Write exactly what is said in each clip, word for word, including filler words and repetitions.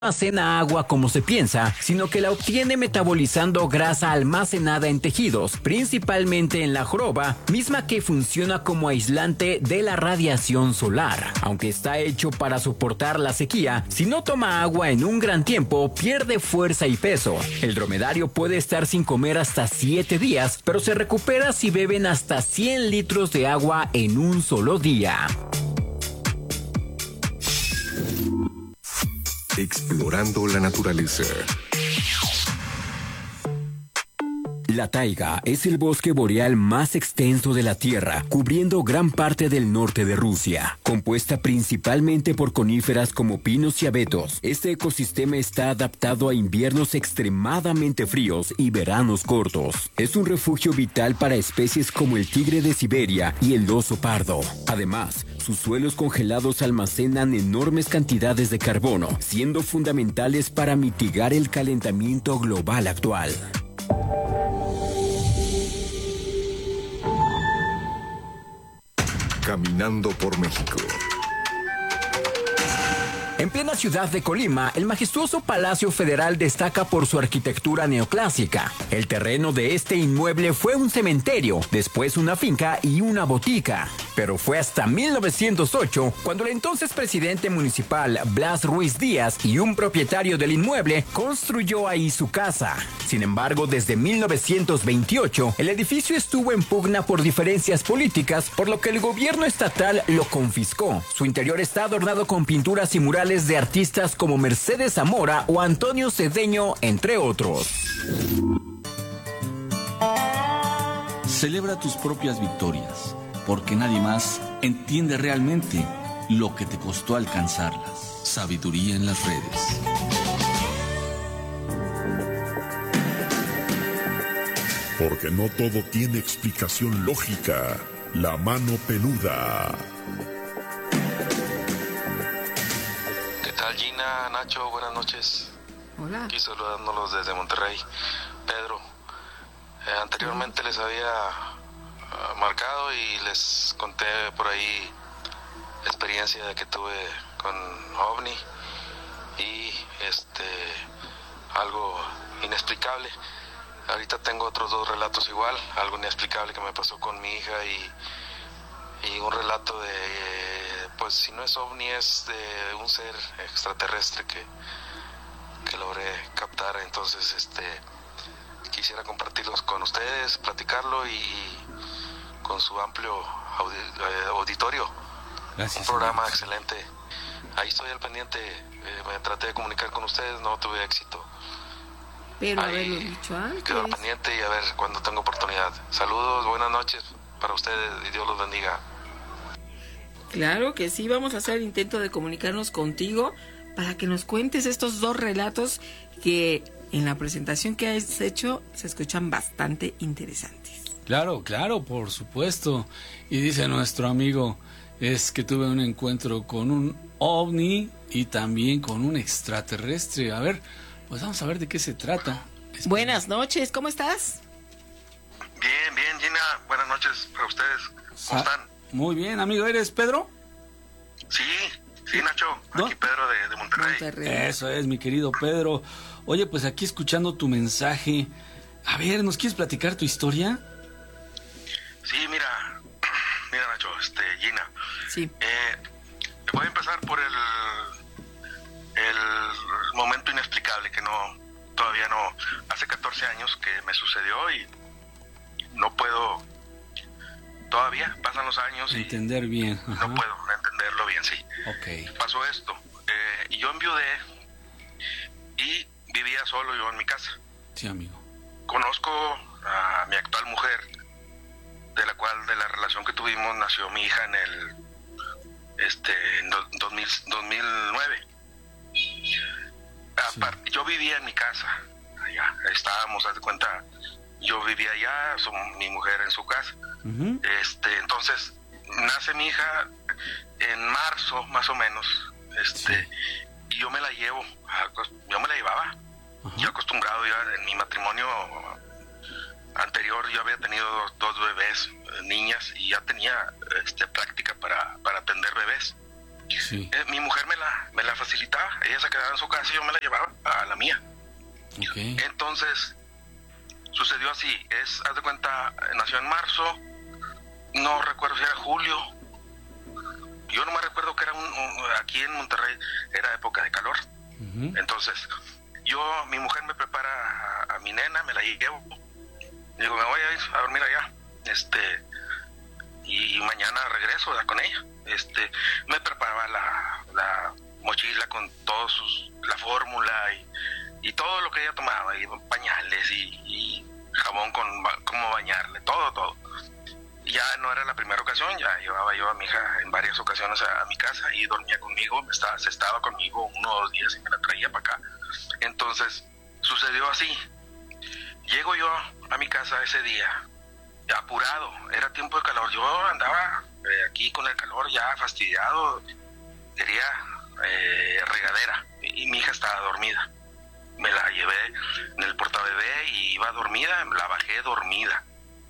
almacena agua como se piensa, sino que la obtiene metabolizando grasa almacenada en tejidos, principalmente en la joroba, misma que funciona como aislante de la radiación solar. Aunque está hecho para soportar la sequía, si no toma agua en un gran tiempo, pierde fuerza y peso. El dromedario puede estar sin comer hasta siete días, pero se recupera si beben hasta cien litros de agua en un solo día. Explorando la naturaleza. La taiga es el bosque boreal más extenso de la Tierra, cubriendo gran parte del norte de Rusia. Compuesta principalmente por coníferas como pinos y abetos, este ecosistema está adaptado a inviernos extremadamente fríos y veranos cortos. Es un refugio vital para especies como el tigre de Siberia y el oso pardo. Además, sus suelos congelados almacenan enormes cantidades de carbono, siendo fundamentales para mitigar el calentamiento global actual. Caminando por México. En plena ciudad de Colima, el majestuoso Palacio Federal destaca por su arquitectura neoclásica. El terreno de este inmueble fue un cementerio, después una finca y una botica. Pero fue hasta mil novecientos ocho cuando el entonces presidente municipal Blas Ruiz Díaz y un propietario del inmueble construyó ahí su casa. Sin embargo, desde mil novecientos veintiocho, el edificio estuvo en pugna por diferencias políticas, por lo que el gobierno estatal lo confiscó. Su interior está adornado con pinturas y murales de artistas como Mercedes Zamora o Antonio Cedeño, entre otros. Celebra tus propias victorias, porque nadie más entiende realmente lo que te costó alcanzarlas. Sabiduría en las redes. Porque no todo tiene explicación lógica. La mano peluda. ¿Qué tal, Gina, Nacho? Buenas noches. Hola. Aquí saludándolos desde Monterrey. Pedro, eh, anteriormente les había uh, marcado y les conté por ahí la experiencia que tuve con OVNI y este algo inexplicable. Ahorita tengo otros dos relatos igual, algo inexplicable que me pasó con mi hija y, y un relato de, pues si no es OVNI, es de un ser extraterrestre que, que logré captar. Entonces este quisiera compartirlos con ustedes, platicarlo y, y con su amplio audi, eh, auditorio. Gracias. Un programa excelente. Ahí estoy al pendiente, eh, me traté de comunicar con ustedes, no tuve éxito. Pero Ahí haberlo dicho antes. quedo pendiente y a ver cuando tengo oportunidad. Saludos, buenas noches para ustedes y Dios los bendiga. Claro que sí, vamos a hacer el intento de comunicarnos contigo para que nos cuentes estos dos relatos que en la presentación que has hecho se escuchan bastante interesantes. Claro, claro, por supuesto. Y dice nuestro amigo, es que tuve un encuentro con un ovni y también con un extraterrestre. A ver, pues vamos a ver de qué se trata. Es Buenas noches, ¿cómo estás? Bien, bien, Gina, buenas noches para ustedes. ¿Cómo Ah, están? Muy bien, amigo, ¿eres Pedro? Sí, sí, Nacho, ¿No? aquí Pedro de, de Monterrey. Monterrey. Eso es, mi querido Pedro. Oye, pues aquí escuchando tu mensaje. A ver, ¿nos quieres platicar tu historia? Sí, mira, mira Nacho, este, Gina. Sí. Eh, voy a empezar por el, el momento inexplicable que no, todavía no, hace catorce años que me sucedió y no puedo, todavía pasan los años y Entender bien. Ajá. no puedo entenderlo bien, sí. Ok. Pasó esto, eh, y yo enviudé y vivía solo yo en mi casa. Sí, amigo. Conozco a mi actual mujer, de la cual, de la relación que tuvimos, nació mi hija en el, este, en do, dos mil, dos mil nueve. Aparte, sí. Yo vivía en mi casa, allá, estábamos, haz de cuenta, yo vivía allá, su, mi mujer en su casa. Uh-huh. Este, entonces, nace mi hija en marzo, más o menos, este, sí. Y yo me la llevo, yo me la llevaba. Uh-huh. Yo acostumbrado ya en mi matrimonio anterior, yo había tenido dos, dos bebés, niñas, y ya tenía este, práctica para, para atender bebés. Sí. Eh, mi mujer me la, me la facilitaba, ella se quedaba en su casa y yo me la llevaba a la mía. Okay. Entonces, sucedió así, es, haz de cuenta, nació en marzo, no recuerdo si era julio, yo no me recuerdo que era un, un aquí en Monterrey, era época de calor. Uh-huh. Entonces, yo, mi mujer me prepara a, a mi nena, me la llevo, digo, me voy a ir a dormir allá, este, y, y mañana regreso, ¿verdad?, con ella. Este, me preparaba la, la mochila con todos sus, la fórmula y, y todo lo que ella tomaba, y pañales y, y jabón con cómo bañarle, todo, todo. Ya no era la primera ocasión, ya llevaba yo a mi hija en varias ocasiones a, a mi casa y dormía conmigo, estaba, se estaba conmigo uno o dos días y me la traía para acá. Entonces, sucedió así. Llego yo a mi casa ese día, apurado, era tiempo de calor, yo andaba eh, aquí con el calor ya fastidiado, quería eh, regadera, y, y mi hija estaba dormida. Me la llevé en el portabebé y iba dormida, la bajé dormida.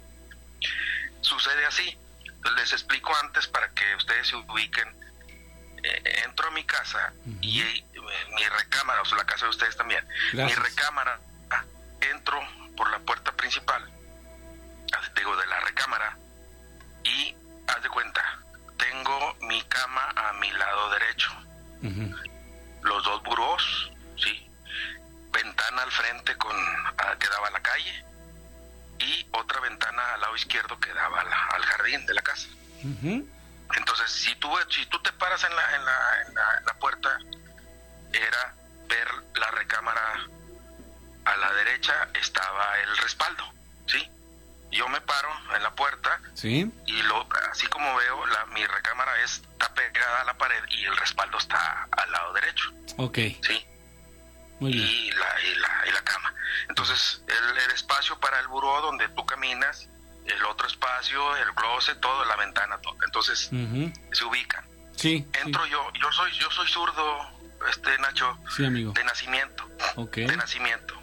Sucede así, les explico antes para que ustedes se ubiquen. Eh, entro a mi casa uh-huh. y eh, mi recámara, o sea, la casa de ustedes también. Gracias. Mi recámara, entro por la puerta principal, digo, de la recámara, y haz de cuenta, tengo mi cama a mi lado derecho, uh-huh. los dos burós, sí, ventana al frente con a, que daba a la calle y otra ventana al lado izquierdo que daba la, al jardín de la casa. Uh-huh. Entonces, si tú si tú te paras en la en la, en la en la puerta, era ver la recámara. A la derecha estaba el respaldo, ¿sí? Yo me paro en la puerta, ¿sí? Y lo así como veo, la mi recámara es, está pegada a la pared y el respaldo está al lado derecho. Ok. ¿Sí? Muy bien. Y la, y la, y la cama. Entonces, el, el espacio para el buró donde tú caminas, el otro espacio, el closet, todo, la ventana, todo. Entonces, uh-huh. se ubican. Sí. Entro sí. yo, yo soy, yo soy zurdo, este Nacho. Sí, amigo. De nacimiento. Ok. De nacimiento.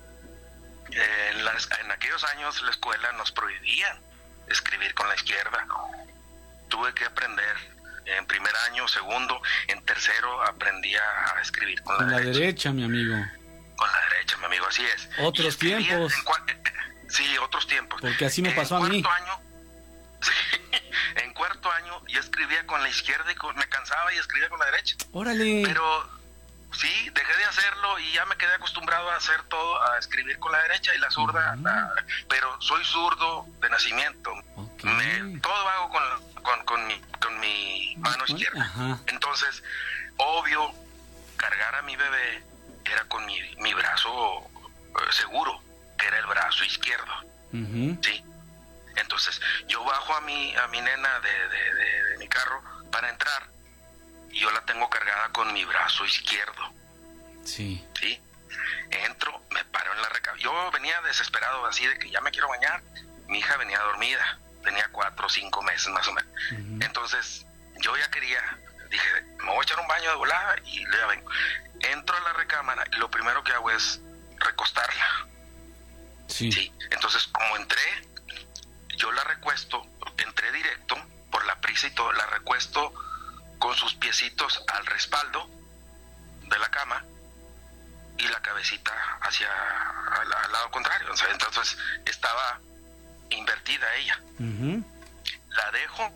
En, las, en aquellos años la escuela nos prohibían escribir con la izquierda. Tuve que aprender en primer año, segundo, en tercero aprendí a escribir con, con la, la derecha. derecha, mi amigo. Con la derecha, mi amigo, así es. Otros tiempos. En cua- sí, otros tiempos. Porque así me pasó en a mí. Cuarto año, sí, en cuarto año yo escribía con la izquierda y con, me cansaba y escribía con la derecha. Órale. Pero sí, dejé de hacerlo y ya me quedé acostumbrado a hacer todo, a escribir con la derecha y la zurda, uh-huh. la, pero soy zurdo de nacimiento. Okay. Me, todo hago con, con, con, mi, con mi mano uh-huh. izquierda. Uh-huh. Entonces, obvio, cargar a mi bebé era con mi, mi brazo eh, seguro, que era el brazo izquierdo. Uh-huh. ¿Sí? Entonces, yo bajo a mi, a mi nena de, de, de, de mi carro para entrar. Y yo la tengo cargada con mi brazo izquierdo. Sí. Sí. Entro, me paro en la recámara. Yo venía desesperado, así de que ya me quiero bañar. Mi hija venía dormida. Tenía cuatro o cinco meses más o menos. Uh-huh. Entonces, yo ya quería, dije, me voy a echar un baño de volada y ya vengo. Entro a la recámara y lo primero que hago es recostarla. Sí. Sí. Entonces, como entré, yo la recuesto, entré directo, por la prisa y todo, la recuesto con sus piecitos al respaldo de la cama y la cabecita hacia al, al lado contrario. O sea, entonces estaba invertida ella. Uh-huh. La dejo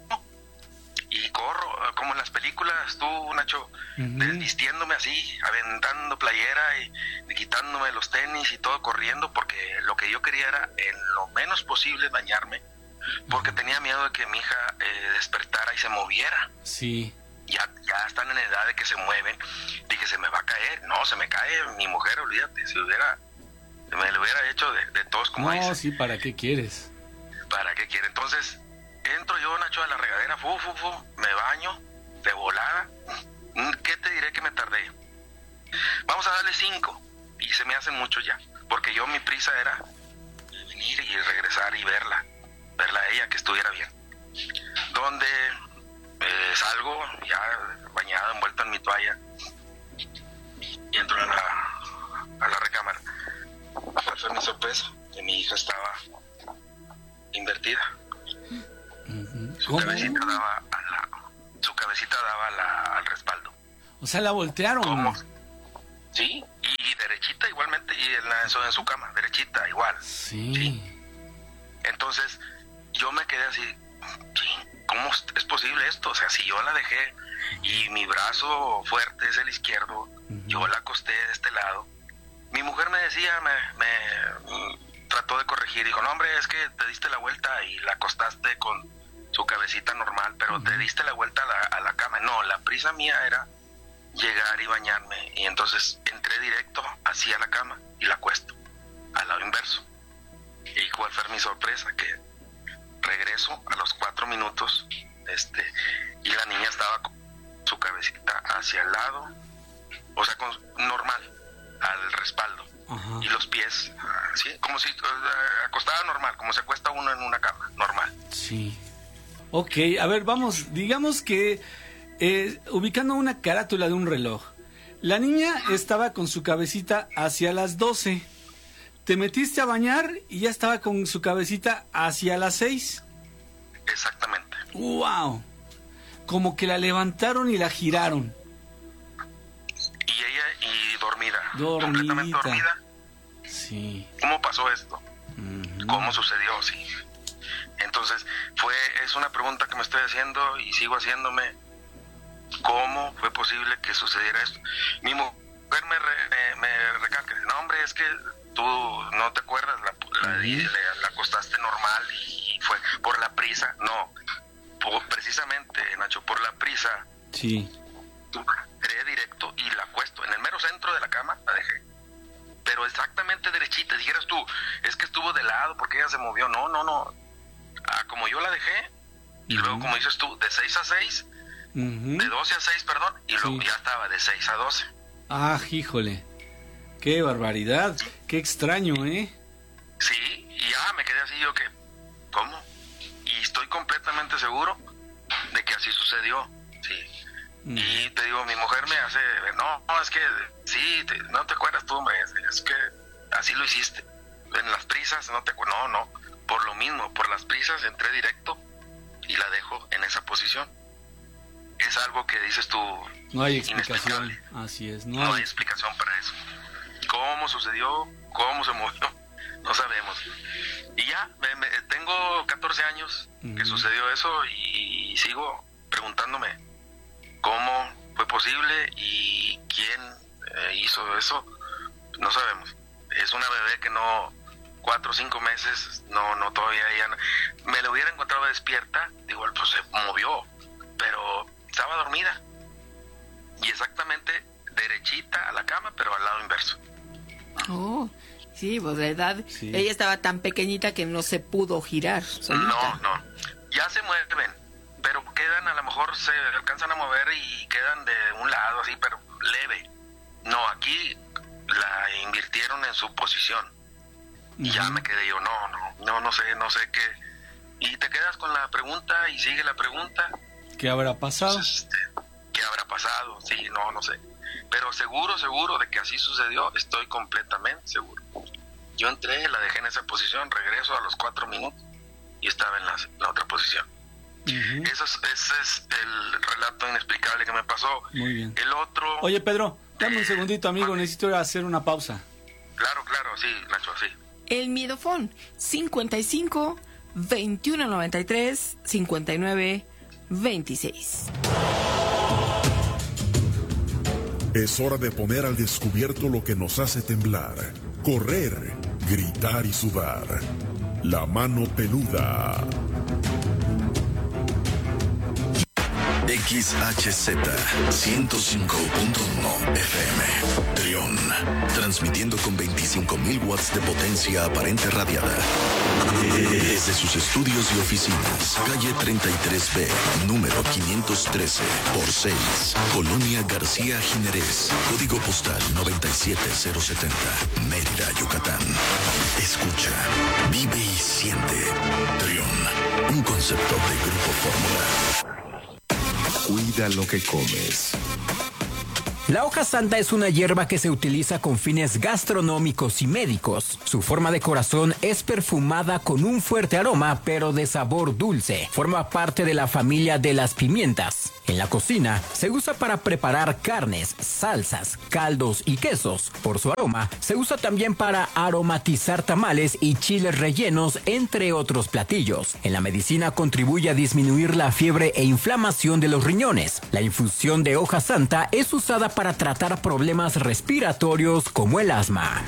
y corro, como en las películas, tú, Nacho, uh-huh. desvistiéndome así, aventando playera y, y quitándome los tenis y todo, corriendo, porque lo que yo quería era en lo menos posible bañarme, porque uh-huh. tenía miedo de que mi hija eh, despertara y se moviera. Sí. Ya, ya están en edad de que se mueven. Dije, se me va a caer. No, se me cae mi mujer, olvídate. Si hubiera, me lo hubiera hecho de, de todos, como no, dice. sí, ¿para qué quieres? ¿Para qué quiere? Entonces, entro yo, Nacho, a la regadera, fu, fu, fu, me baño, de volada. ¿Qué te diré que me tardé? Vamos a darle cinco. Y se me hacen mucho ya. Porque yo, mi prisa era venir y regresar y verla. Verla a ella, que estuviera bien. Donde... Eh, salgo ya bañado, envuelto en mi toalla y entro a la, a la recámara. Fue mi sorpresa que mi hija estaba invertida. Uh-huh. Su cabecita daba a la, su cabecita daba a la, al respaldo sea, la voltearon. ¿Cómo? Sí, y derechita igualmente, y en, la, en, su, en su cama, derechita, igual. Sí. sí. Entonces, yo me quedé así, sí, ¿cómo es posible esto? O sea, si yo la dejé y mi brazo fuerte es el izquierdo, uh-huh. yo la acosté de este lado. Mi mujer me decía, me, me trató de corregir, dijo, no hombre, es que te diste la vuelta y la acostaste con su cabecita normal, pero uh-huh. te diste la vuelta a la, a la cama. No, la prisa mía era llegar y bañarme, y entonces entré directo hacia la cama y la acuesto, al lado inverso. ¿Y cuál fue mi sorpresa? Que regreso a los cuatro minutos, este, y la niña estaba con su cabecita hacia el lado, o sea, con, normal, al respaldo. Ajá. Y los pies, ¿sí? Como si uh, acostada normal, como se acuesta uno en una cama, normal. Sí. Ok, a ver, vamos, digamos que eh, ubicando una carátula de un reloj, la niña estaba con su cabecita hacia las doce. Te metiste a bañar y ya estaba con su cabecita hacia las seis. Exactamente. ¡Wow! Como que la levantaron y la giraron. Y ella, y dormida. Dormidita. Completamente dormida. Sí. ¿Cómo pasó esto? Uh-huh. ¿Cómo sucedió? Sí. Entonces, fue, es una pregunta que me estoy haciendo y sigo haciéndome. ¿Cómo fue posible que sucediera esto? Mi mujer me, re, me, me recalca, dice, no hombre, es que tú no te acuerdas, la, la, uh-huh. la, la acostaste normal y fue por la prisa. No, por, precisamente, Nacho, por la prisa. Sí. Entré directo y la acuesto en el mero centro de la cama, la dejé. Pero exactamente derechita. Dijeras tú, es que estuvo de lado porque ella se movió. No, no, no. Ah, como yo la dejé, y uh-huh. luego, como dices tú, de seis a seis, uh-huh. de doce a seis, perdón, y luego sí. ya estaba de seis a doce. Ah, híjole. Qué barbaridad. Qué extraño, ¿eh? Sí, y ya me quedé así yo que, ¿cómo? Y estoy completamente seguro de que así sucedió, sí. Mm. Y te digo, mi mujer me hace, no, no es que, sí, te, no te acuerdas tú, es, es que así lo hiciste. En las prisas, no te acuerdas, no, no. Por lo mismo, por las prisas entré directo y la dejo en esa posición. Es algo que dices tú, no hay explicación. Así es, no, no hay... hay explicación para eso. ¿Cómo sucedió? ¿Cómo se movió? No sabemos. Y ya, me, me, tengo catorce años uh-huh. que sucedió eso y, y sigo preguntándome cómo fue posible y quién eh, hizo eso. No sabemos. Es una bebé que no, cuatro o cinco meses, no, no todavía ella no, me la hubiera encontrado despierta, digo, pues se movió, pero estaba dormida. Y exactamente derechita a la cama, pero al lado inverso. Oh, sí, pues la edad, sí. Ella estaba tan pequeñita que no se pudo girar solita. No, no, ya se mueven, pero quedan, a lo mejor se alcanzan a mover y quedan de un lado así, pero leve. No, aquí la invirtieron en su posición. Uh-huh. Y ya me quedé yo, no, no, no, no sé, no sé qué. Y te quedas con la pregunta y sigue la pregunta. ¿Qué habrá pasado? Entonces, este, ¿qué habrá pasado? Sí, no, no sé. Pero seguro, seguro de que así sucedió, estoy completamente seguro. Yo entré, la dejé en esa posición, regreso a los cuatro minutos y estaba en la, la otra posición. Uh-huh. Eso es, ese es el relato inexplicable que me pasó. Muy bien. El otro... Oye, Pedro, dame eh, un segundito, amigo, ¿vale? Necesito hacer una pausa. Claro, claro, sí, Nacho, sí. El Miedofón, cincuenta y cinco, veintiuno noventa y tres, cincuenta y nueve, veintiséis. Es hora de poner al descubierto lo que nos hace temblar, correr, gritar y sudar. La mano peluda. X H Z ciento cinco punto uno F M Trión, transmitiendo con veinticinco mil watts de potencia aparente radiada desde sus estudios y oficinas, calle treinta y tres B, número quinientos trece por seis, Colonia García Jiménez, código postal noventa y siete cero setenta, Mérida, Yucatán. Escucha, vive y siente. Trión, un concepto de Grupo Fórmula. Cuida lo que comes. La hoja santa es una hierba que se utiliza con fines gastronómicos y médicos. Su forma de corazón es perfumada con un fuerte aroma, pero de sabor dulce. Forma parte de la familia de las pimientas. En la cocina se usa para preparar carnes, salsas, caldos y quesos. Por su aroma, se usa también para aromatizar tamales y chiles rellenos, entre otros platillos. En la medicina contribuye a disminuir la fiebre e inflamación de los riñones. La infusión de hoja santa es usada para tratar problemas respiratorios como el asma.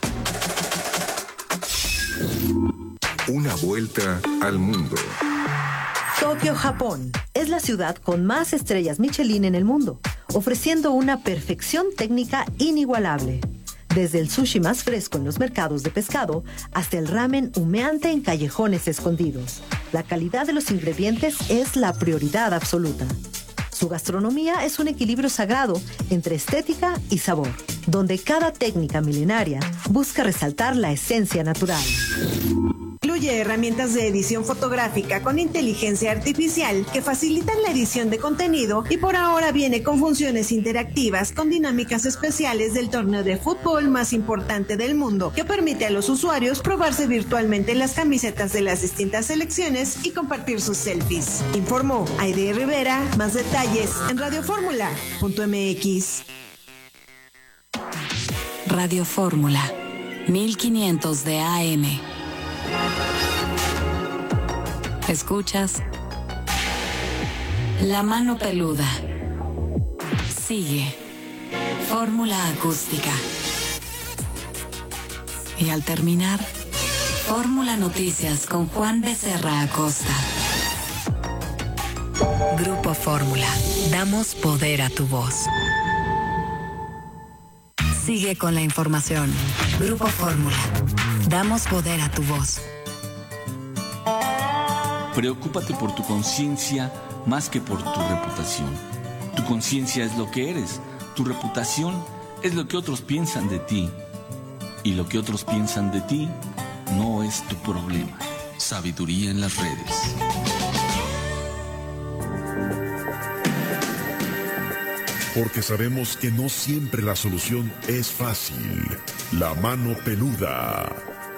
Una vuelta al mundo. Tokio, Japón, es la ciudad con más estrellas Michelin en el mundo, ofreciendo una perfección técnica inigualable. Desde el sushi más fresco en los mercados de pescado hasta el ramen humeante en callejones escondidos. La calidad de los ingredientes es la prioridad absoluta. Su gastronomía es un equilibrio sagrado entre estética y sabor, donde cada técnica milenaria busca resaltar la esencia natural. Incluye herramientas de edición fotográfica con inteligencia artificial que facilitan la edición de contenido y por ahora viene con funciones interactivas con dinámicas especiales del torneo de fútbol más importante del mundo, que permite a los usuarios probarse virtualmente las camisetas de las distintas selecciones y compartir sus selfies. Informó Aide Rivera. Más detalles en radio fórmula punto m x. Radio Fórmula, mil quinientos de A M. Escuchas La Mano Peluda. Sigue Fórmula Acústica. Y al terminar, Fórmula Noticias con Juan Becerra Acosta. Grupo Fórmula. Damos poder a tu voz. Sigue con la información. Grupo Fórmula. Damos poder a tu voz. Preocúpate por tu conciencia más que por tu reputación. Tu conciencia es lo que eres. Tu reputación es lo que otros piensan de ti. Y lo que otros piensan de ti no es tu problema. Sabiduría en las redes. Porque sabemos que no siempre la solución es fácil. La Mano Peluda.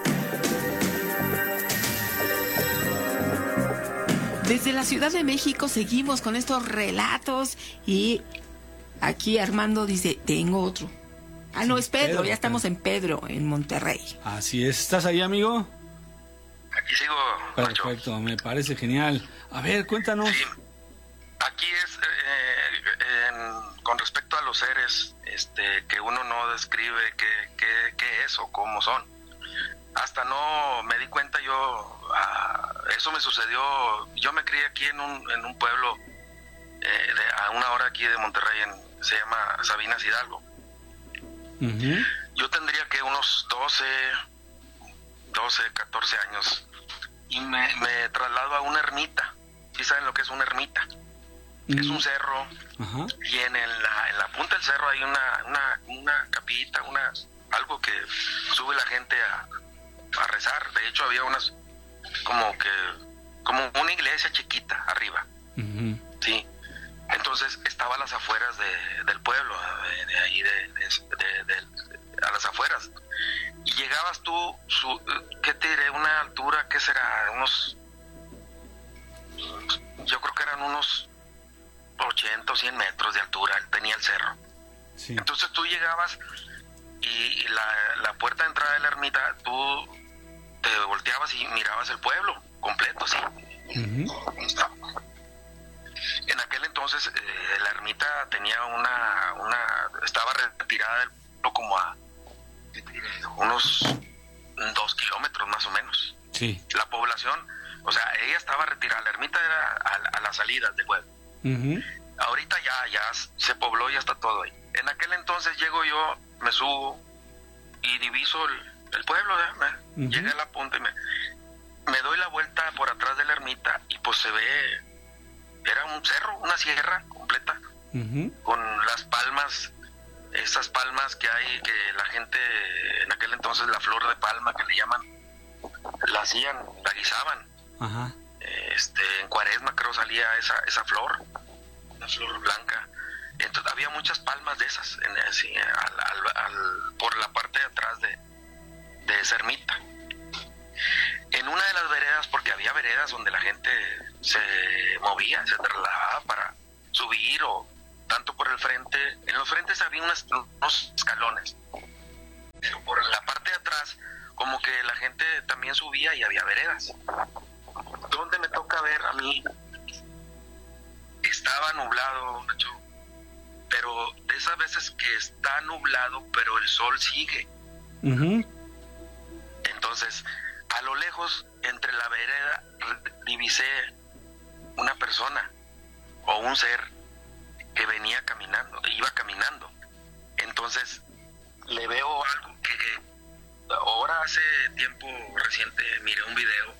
Desde la Ciudad de México seguimos con estos relatos y aquí Armando dice, tengo otro. Ah, no, es Pedro, Pedro ya estamos en Pedro, en Monterrey. Así es, ¿estás ahí, amigo? Aquí sigo, Perfecto, Nacho. Me parece genial. A ver, cuéntanos. Sí. Aquí es eh, en, con respecto a los seres este, que uno no describe qué, qué, qué es o cómo son. Hasta no me di cuenta yo, ah, eso me sucedió, yo me crié aquí en un, en un pueblo eh, de, a una hora aquí de Monterrey, en, se llama Sabinas Hidalgo. Uh-huh. Yo tendría que unos doce, doce, catorce años y me, me traslado a una ermita. ¿Sí saben lo que es una ermita? Uh-huh. Es un cerro. Uh-huh. Y en, el, la, en la punta del cerro hay una, una, una capillita, una, algo que sube la gente a a rezar. De hecho había unas como que como una iglesia chiquita arriba. Uh-huh. Sí, entonces estaba a las afueras de, del pueblo, de, de ahí de, de, de, de, a las afueras, y llegabas tú su, ¿qué te diré? Una altura, ¿qué será? Unos, yo creo que eran unos ochenta o cien metros de altura tenía el cerro. Sí. Entonces tú llegabas y la, la puerta de entrada de la ermita, tú te volteabas y mirabas el pueblo completo, sí. Uh-huh. En aquel entonces eh, la ermita tenía una, una, estaba retirada del pueblo como a unos dos kilómetros más o menos. Sí. La población, o sea, ella estaba retirada, la ermita era a, a las salidas del pueblo. Uh-huh. Ahorita ya, ya se pobló, ya está todo ahí. En aquel entonces llego yo, me subo y diviso el, el pueblo, ¿eh? me, uh-huh. Llegué a la punta y me, me doy la vuelta por atrás de la ermita y pues se ve, era un cerro, una sierra completa, uh-huh. con las palmas, esas palmas que hay, que la gente en aquel entonces, la flor de palma que le llaman, la hacían, la guisaban. Uh-huh. Este, en Cuaresma creo salía esa, esa flor, la flor blanca. Entonces había muchas palmas de esas en, así, al, al, al, por la parte de atrás de, de esa ermita. En una de las veredas, porque había veredas donde la gente se movía, se trasladaba para subir, o tanto por el frente, en los frentes había unas, unos escalones, pero por la parte de atrás como que la gente también subía y había veredas. Donde me toca ver a mí, estaba nublado, Nacho, pero de esas veces que está nublado pero el sol sigue. Uh-huh. Entonces, a lo lejos, entre la vereda, divisé una persona o un ser que venía caminando, iba caminando. Entonces, le veo algo que, que ahora hace tiempo reciente miré un video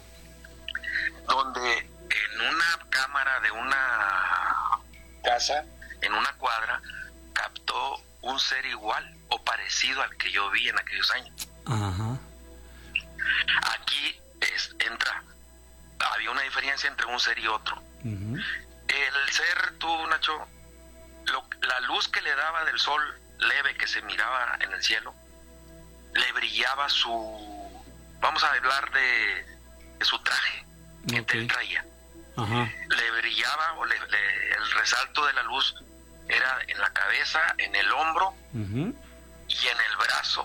donde en una cámara de una casa, en una cuadra, captó un ser igual o parecido al que yo vi en aquellos años. Ajá. Aquí es, entra, había una diferencia entre un ser y otro. Uh-huh. El ser, tú, Nacho, lo, la luz que le daba del sol leve que se miraba en el cielo, le brillaba su, vamos a hablar de, de su traje que okay. él traía. Ajá. Le brillaba, o le, le, el resalto de la luz era en la cabeza, en el hombro uh-huh. y en el brazo.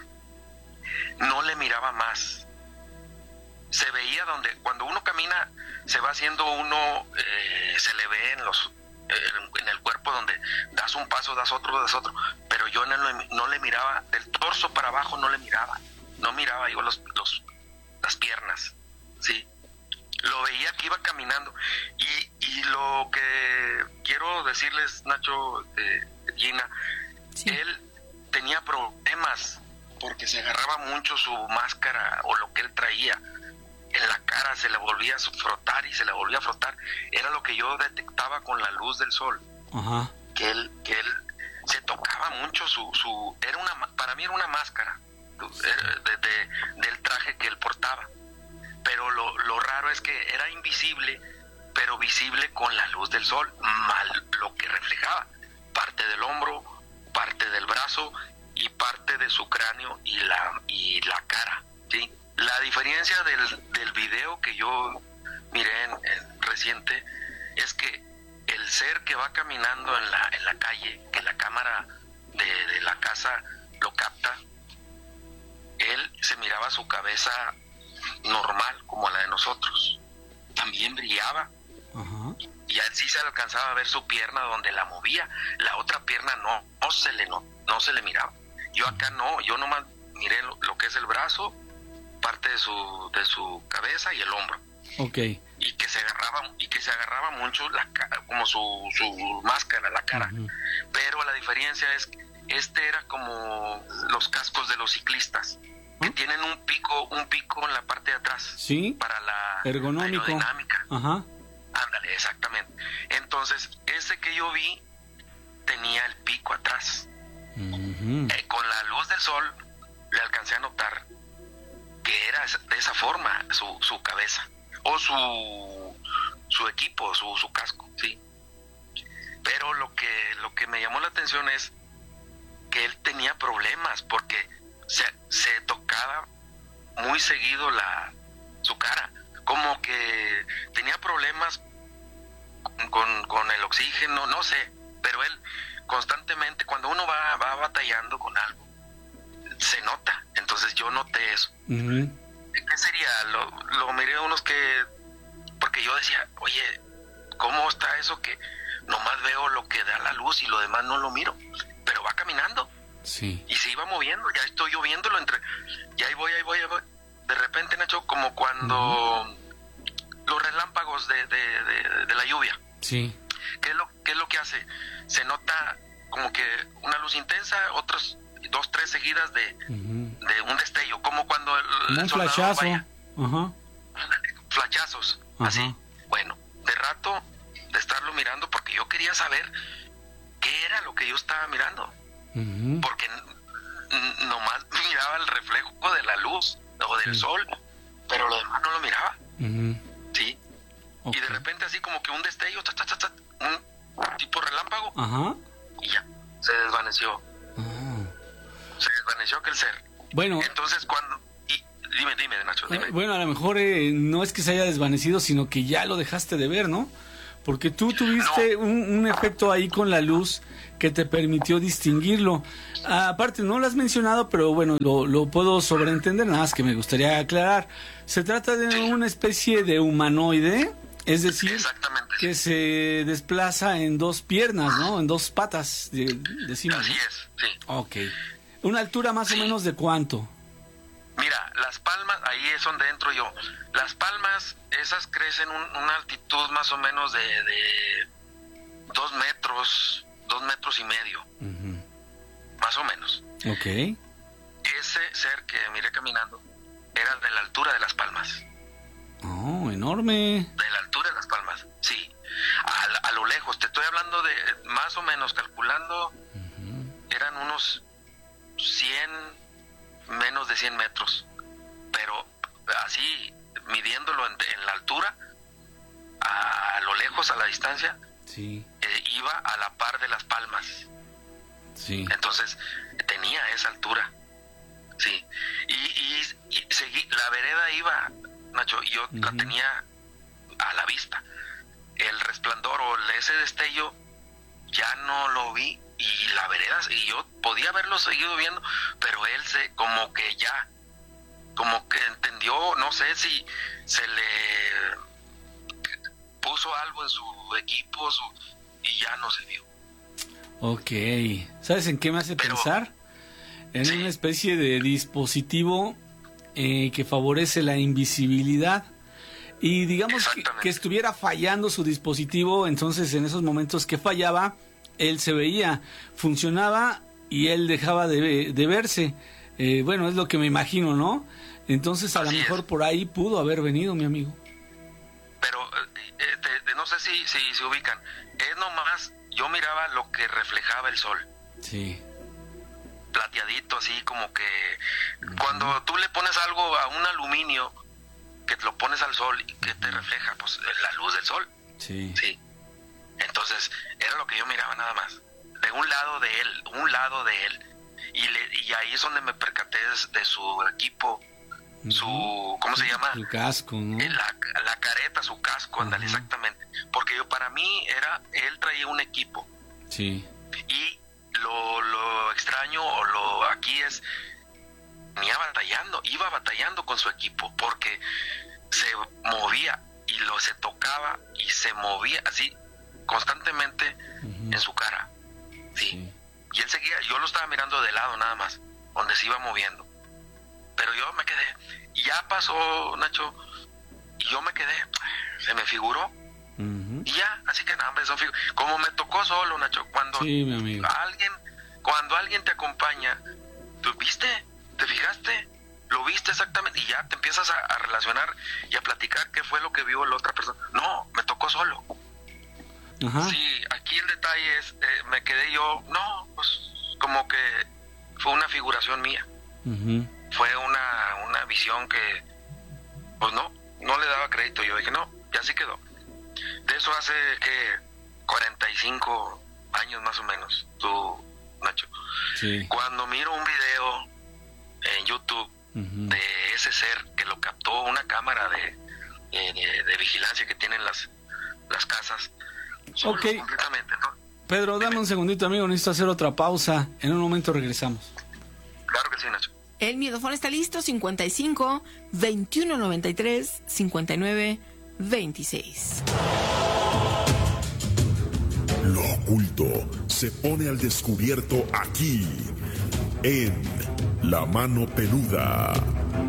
No le miraba más. Se veía donde, cuando uno camina, se va haciendo uno, eh, se le ve en los, eh, en el cuerpo donde das un paso, das otro, das otro. Pero yo no, no le miraba, del torso para abajo no le miraba. No miraba, digo, los, los, las piernas, ¿sí? Lo veía que iba caminando. Y, y lo que quiero decirles, Nacho, eh, Gina, sí. Él tenía problemas porque se agarraba mucho su máscara o lo que él traía. En la cara se le volvía a frotar y se le volvía a frotar. Era lo que yo detectaba con la luz del sol. Ajá. Que él, que él se tocaba mucho su, su, era una, para mí era una máscara de, de, del traje que él portaba. Pero lo, lo raro es que era invisible, pero visible con la luz del sol, mal lo que reflejaba. Parte del hombro, parte del brazo y parte de su cráneo y la, y la cara, ¿sí? La diferencia del, del video que yo miré en, en reciente es que el ser que va caminando en la, en la calle, que la cámara de, de la casa lo capta, él se miraba su cabeza normal como la de nosotros, también brillaba. Uh-huh. Y a él sí se alcanzaba a ver su pierna donde la movía, la otra pierna no, no se le no, no se le miraba. Yo acá no, yo nomás miré lo, lo que es el brazo, parte de su de su cabeza y el hombro. Okay. Y que se agarraba y que se agarraba mucho la cara, como su su máscara, la cara. Uh-huh. Pero la diferencia es que este era como los cascos de los ciclistas, que ¿eh? Tienen un pico, un pico en la parte de atrás. Sí. Para la ergonómico. aerodinámica. Ajá. Ándale, exactamente. Entonces, ese que yo vi tenía el pico atrás. Uh-huh. Eh, con la luz del sol le alcancé a notar que era de esa forma su, su cabeza o su su equipo, su, su casco, sí. Pero lo que lo que me llamó la atención es que él tenía problemas porque se, se tocaba muy seguido la su cara, como que tenía problemas con, con el oxígeno, no sé, pero él constantemente, cuando uno va, va batallando con algo, se nota. Entonces yo noté eso. Uh-huh. ¿Qué sería? Lo, lo miré a unos que, porque yo decía, oye, ¿cómo está eso que nomás veo lo que da la luz y lo demás no lo miro? Pero va caminando. Sí. Y se iba moviendo, ya estoy yo viéndolo entre, y ahí voy, ahí voy, ahí voy. De repente, Nacho, como cuando uh-huh. los relámpagos de, de, de, de la lluvia. Sí. ¿Qué es lo, qué es lo que hace? Se nota como que una luz intensa, otros dos, tres seguidas de, uh-huh. de un destello, como cuando el, como el un soldado flachazo. vaya. Uh-huh. Flachazos, uh-huh. así. Bueno, de rato de estarlo mirando, porque yo quería saber qué era lo que yo estaba mirando. Uh-huh. Porque n- nomás miraba el reflejo de la luz o del sí. sol, pero lo demás no lo miraba. Uh-huh. Sí. Okay. Y de repente así como que un destello, ta, ta, ta, ta, un tipo relámpago. Ajá. y ya, se desvaneció. Ah. Se desvaneció aquel ser. Bueno. Entonces, cuando... Y, dime, dime, Nacho, dime. Bueno, a lo mejor eh, no es que se haya desvanecido, sino que ya lo dejaste de ver, ¿no? Porque tú tuviste no. un, un efecto ahí con la luz que te permitió distinguirlo. Ah, aparte, no lo has mencionado, pero bueno, lo, lo puedo sobreentender, nada más que me gustaría aclarar. Se trata de sí. una especie de humanoide, es decir, que se desplaza en dos piernas, ¿no? En dos patas, de, decimos. Así ¿no? es, sí. Ok. ¿Una altura más sí. o menos de cuánto? Mira, las palmas, ahí es donde entro yo. Las palmas, esas crecen un, una altitud más o menos de, de dos metros, dos metros y medio. Uh-huh. Más o menos. Ok. Ese ser que miré caminando era de la altura de las palmas. Oh, enorme. De la altura de las palmas, sí. A, a lo lejos, te estoy hablando de más o menos, calculando, uh-huh. eran unos cien, menos de cien metros. Pero así, midiéndolo en, en la altura, a, a lo lejos, a la distancia, sí. eh, iba a la par de las palmas. Sí. Entonces, tenía esa altura. Sí. Y, y, y seguí, la vereda iba, Nacho, y yo uh-huh. la tenía a la vista. El resplandor o ese destello ya no lo vi, y la vereda, y yo podía haberlo seguido viendo, pero él se, como que ya, como que entendió, no sé si se le puso algo en su equipo, su, y ya no se vio. Ok. ¿Sabes en qué me hace pero, pensar? En sí. una especie de dispositivo eh, que favorece la invisibilidad. Y digamos que, que estuviera fallando su dispositivo, entonces en esos momentos que fallaba, él se veía, funcionaba y él dejaba de, de verse. Eh, bueno, es lo que me imagino, ¿no? Entonces a lo mejor por ahí pudo haber venido mi amigo. Pero eh, te, no sé si, si se ubican. Es nomás, yo miraba lo que reflejaba el sol. Sí. Plateadito, así como que... Uh-huh. Cuando tú le pones algo a un aluminio, que lo pones al sol y que te refleja, pues la luz del sol. Sí. Sí. Entonces, era lo que yo miraba nada más. De un lado de él, un lado de él. Y, le, y ahí es donde me percaté de, de su equipo, uh-huh. su... ¿Cómo se llama? Su casco, ¿no? La, la careta, su casco, ándale, uh-huh. exactamente. Porque yo, para mí, era... Él traía un equipo. Sí. Y lo, lo extraño, o lo aquí es... Venía batallando, iba batallando con su equipo, porque se movía y lo se tocaba y se movía así constantemente uh-huh. en su cara. Sí. sí. Y él seguía, yo lo estaba mirando de lado nada más, donde se iba moviendo. Pero yo me quedé, y ya pasó, Nacho, y yo me quedé, se me figuró. Uh-huh. Y ya, así que nada, son figu- como me tocó solo, Nacho, cuando sí, mi amigo. alguien, cuando alguien te acompaña, ¿tú viste? ¿Te fijaste? ¿Lo viste exactamente? Y ya te empiezas a, a relacionar y a platicar qué fue lo que vio la otra persona. No, me tocó solo. Ajá. Sí, aquí el detalle es, eh, me quedé yo, no, pues como que fue una figuración mía. Uh-huh. Fue una, una visión que, pues no, no le daba crédito. Yo dije, no, ya sí quedó. De eso hace, que cuarenta y cinco años más o menos, tú, Nacho. Sí. Cuando miro un video en YouTube uh-huh. de ese ser que lo captó una cámara de, de, de, de vigilancia que tienen las, las casas. Ok. Completamente, ¿no? Pedro, dame un segundito, amigo, necesito hacer otra pausa. En un momento regresamos. Claro que sí, Nacho. El miedofón está listo, cincuenta y cinco, veintiuno noventa y tres, cincuenta y nueve, veintiséis. Lo oculto se pone al descubierto aquí, en La Mano Peluda.